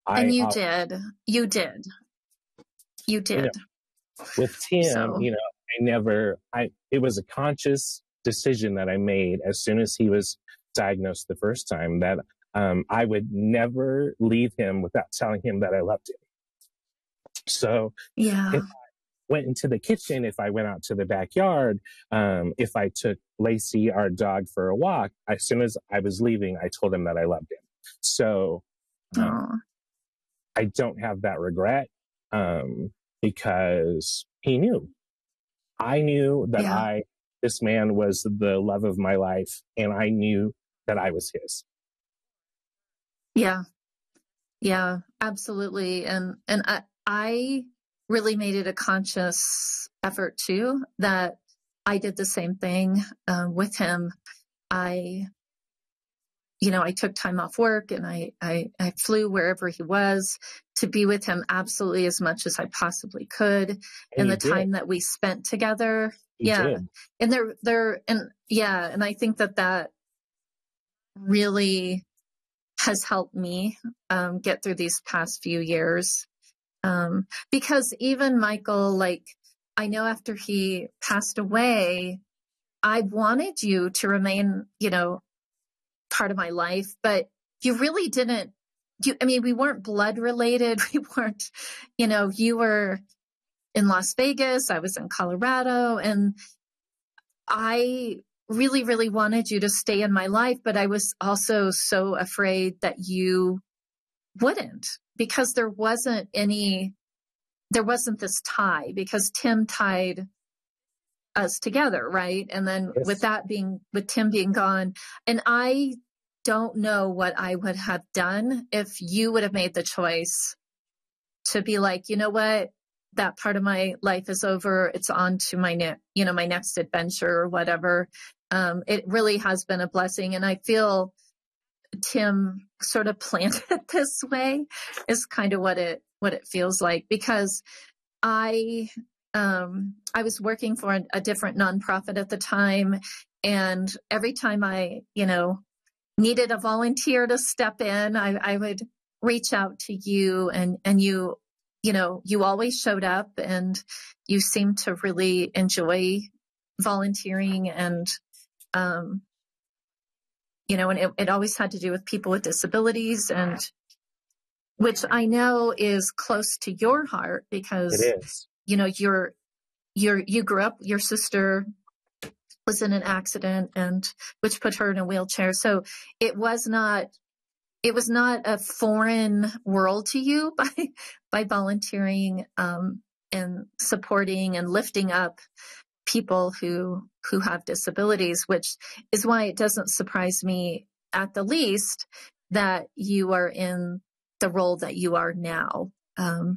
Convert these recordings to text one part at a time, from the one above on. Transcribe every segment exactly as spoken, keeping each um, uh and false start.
And I, you I'll, did. You did. You you did. know, with Tim, So, you know, I never, I, it was a conscious decision that I made as soon as he was diagnosed the first time that, um, I would never leave him without telling him that I loved him. So yeah. if I went into the kitchen, if I went out to the backyard, um, if I took Lacey, our dog, for a walk, as soon as I was leaving, I told him that I loved him. So, um, Oh, I don't have that regret, um, because he knew. I knew that yeah. I, this man was the love of my life, and I knew that I was his. Yeah. Yeah, absolutely. And, and I, I really made it a conscious effort too, that I did the same thing, um, with him. I, you know, I took time off work and I, I, I flew wherever he was to be with him absolutely as much as I possibly could. And And you the did. time that we spent together. You Yeah. did. And there, there, and yeah. And I think that that really has helped me, um, get through these past few years. Um, because even Michael, like, I know after he passed away, I wanted you to remain, you know, part of my life, but you really didn't. You, I mean, we weren't blood related. We weren't, you know, you were in Las Vegas. I was in Colorado, and I really, really wanted you to stay in my life, but I was also so afraid that you wouldn't, because there wasn't any, there wasn't this tie, because Tim tied us together, right? And then Yes. with that being, with Tim being gone, and I don't know what I would have done if you would have made the choice to be like, you know what, that part of my life is over. It's on to my ne- you know, my next adventure or whatever. Um, it really has been a blessing. And I feel Tim sort of planned it this way is kind of what it, what it feels like, because I, um, I was working for a, a different nonprofit at the time. And every time I, you know, needed a volunteer to step in, I, I would reach out to you, and, and you, you know, you always showed up, and you seemed to really enjoy volunteering. And, um, you know, and it, it always had to do with people with disabilities, and which I know is close to your heart, because, It is. you know, you're, you're, you grew up, your sister was in an accident, and which put her in a wheelchair. So it was not, it was not a foreign world to you by, by volunteering, um, and supporting and lifting up people who, who have disabilities, which is why it doesn't surprise me at the least that you are in the role that you are now. Um,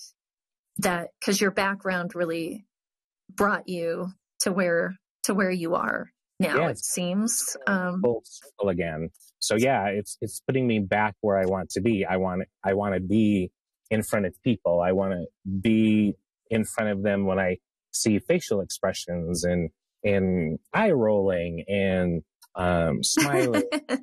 that, cause your background really brought you to where, to where you are now, Yeah, it seems. Um, full circle again. So yeah, it's it's putting me back where I want to be. I want I want to be in front of people. I want to be in front of them when I see facial expressions and and eye rolling and um, smiling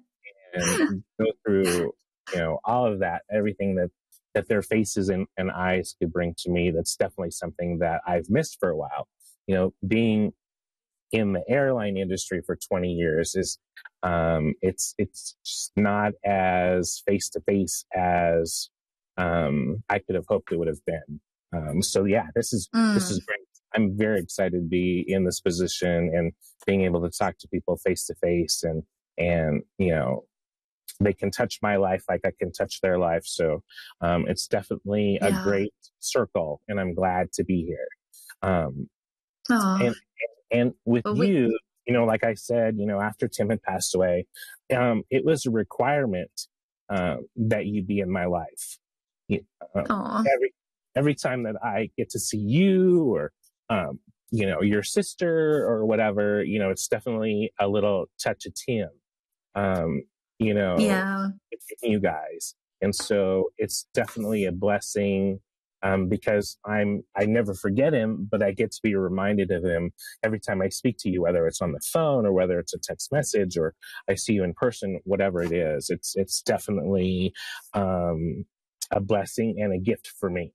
and go through, you know, all of that, everything that that their faces and, and eyes could bring to me. That's definitely something that I've missed for a while. You know, being in the airline industry for twenty years is, um, it's, it's just not as face to face as, um, I could have hoped it would have been. Um, so yeah, this is, mm. this is great. I'm very excited to be in this position and being able to talk to people face to face, and, and, you know, they can touch my life like I can touch their life. So, um, it's definitely a Yeah. great circle, and I'm glad to be here. Um, Aw. and, and with Well, we- you, you know, like I said, you know, after Tim had passed away, um, it was a requirement, um, that you be in my life. You, um, Aw. every, every time that I get to see you, or, um, you know, your sister or whatever, you know, it's definitely a little touch of Tim, um, you know, Yeah. you guys. And so it's definitely a blessing. Um, because I'm, I never forget him, but I get to be reminded of him every time I speak to you, whether it's on the phone or whether it's a text message or I see you in person, whatever it is. It's, it's definitely, um, a blessing and a gift for me.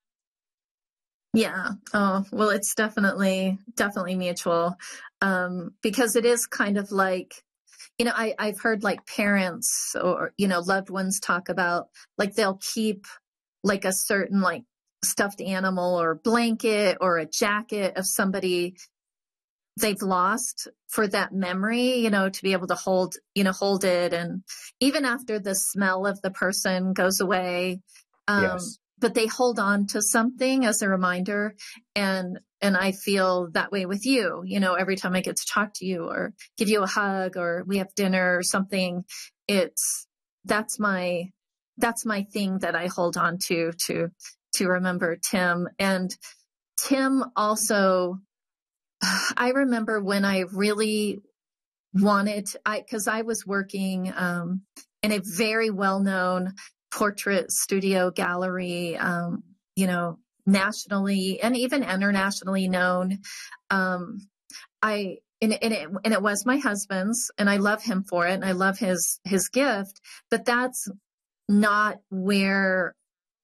Yeah. Oh, well, it's definitely, definitely mutual. Um, because it is kind of like, you know, I, I've heard like parents or, you know, loved ones talk about like they'll keep like a certain like stuffed animal or blanket or a jacket of somebody they've lost for that memory, you know, to be able to hold, you know, hold it. And even after the smell of the person goes away, um, Yes. but they hold on to something as a reminder. And, and I feel that way with you, you know, every time I get to talk to you or give you a hug or we have dinner or something, it's, that's my, that's my thing that I hold on to, to, to remember Tim. And Tim also, I remember when I really wanted, I, cause I was working, um, in a very well-known portrait studio gallery, um, you know, nationally and even internationally known. Um, I, and, and it, and it was my husband's and I love him for it. And I love his, his gift, but that's not where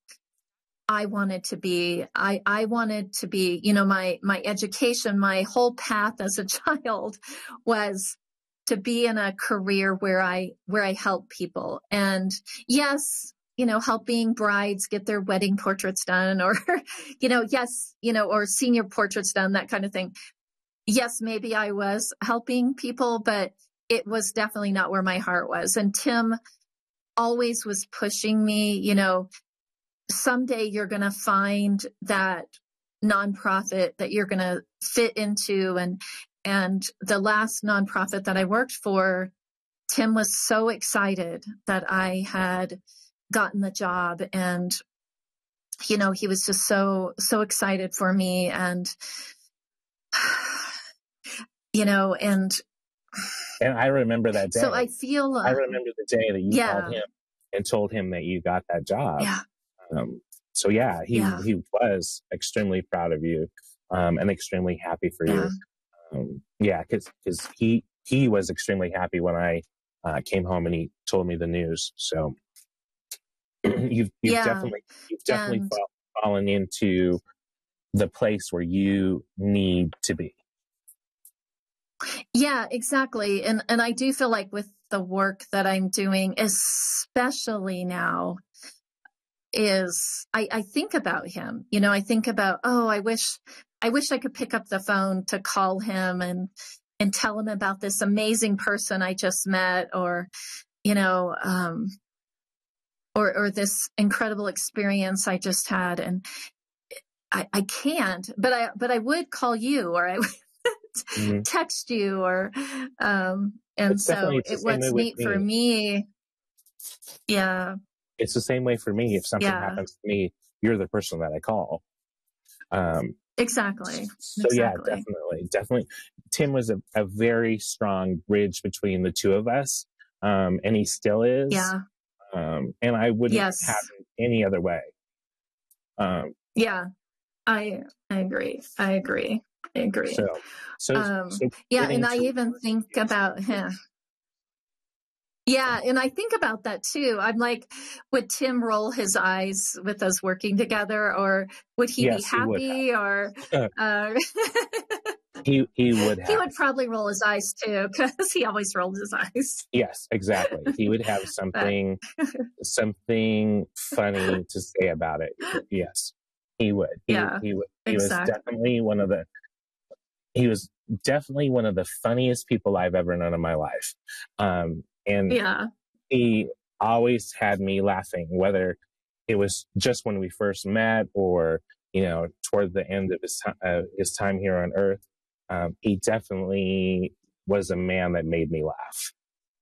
I wanted to be. I, I wanted to be, you know, my, my education, my whole path as a child was to be in a career where I, where I help people. And yes, you know, helping brides get their wedding portraits done or, you know, yes, you know, or senior portraits done, that kind of thing. Yes, maybe I was helping people, but it was definitely not where my heart was. And Tim always was pushing me, you know, someday you're going to find that nonprofit that you're going to fit into. And, and the last nonprofit that I worked for, Tim was so excited that I had gotten the job. And, you know, he was just so, so excited for me. And, you know, and, and I remember that day. So I feel, uh, I remember the day that you yeah. called him and told him that you got that job. Yeah. Um, so yeah, he, yeah. he was extremely proud of you, um, and extremely happy for Yeah. you. Um, yeah, cause, cause he, he was extremely happy when I, uh, came home and he told me the news. So you've, you've Yeah. definitely, you've definitely And, fall, fallen into the place where you need to be. Yeah, exactly. And, and I do feel like with the work that I'm doing, especially now, is I, I think about him, you know, I think about, oh, I wish, I wish I could pick up the phone to call him and, and tell him about this amazing person I just met or, you know, um, or, or this incredible experience I just had. And I, I can't, but I, but I would call you or I would mm-hmm. text you or, um, and it's so it, what's neat for me. Yeah. It's the same way for me. If something yeah. happens to me, you're the person that I call. Um, exactly. So exactly. yeah, definitely, definitely. Tim was a, a very strong bridge between the two of us. Um, and he still is. Yeah. Um, and I wouldn't yes. have it any other way. Um, yeah, I, I agree. I agree. I agree. So, so, um, so yeah. And I even think about him. Yeah. And I think about that too. I'm like, would Tim roll his eyes with us working together or would he yes, be happy he or, uh, he, he would have. He would probably roll his eyes too because he always rolled his eyes. Yes, exactly. He would have something, something funny to say about it. Yes, he would. He, yeah, he would. He exactly. was definitely one of the, he was definitely one of the funniest people I've ever known in my life. Um, and yeah. he always had me laughing, whether it was just when we first met or, you know, toward the end of his, uh, his time here on Earth. Um, he definitely was a man that made me laugh.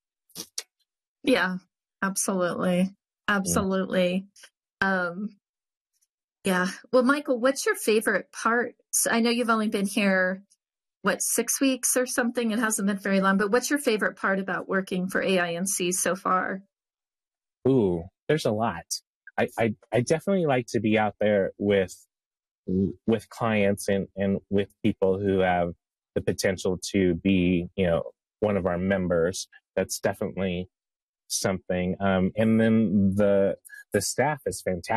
Yeah, absolutely. Absolutely. Yeah. Um, yeah. Well, Michael, what's your favorite part? So I know you've only been here, what, six weeks or something? It hasn't been very long, but what's your favorite part about working for A I N C so far? Ooh, there's a lot. I, I, I definitely like to be out there with, with clients and, and with people who have the potential to be, you know, one of our members. That's definitely something. Um, and then the, The staff is fantastic.